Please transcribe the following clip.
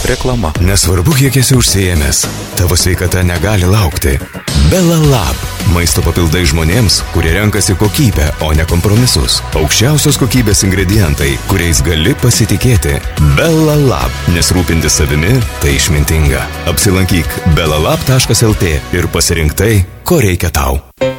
Reklama. Nesvarbu, kiek esi užsiėmęs, tavo sveikata negali laukti. Belalab. Maisto papildai žmonėms, kurie renkasi kokybę, o ne kompromisus. Aukščiausios kokybės ingredientai, kuriais gali pasitikėti. Belalab. Nes rūpintis savimi tai išmintinga. Apsilankyk belalab.lt ir pasirink tai, ko reikia tau.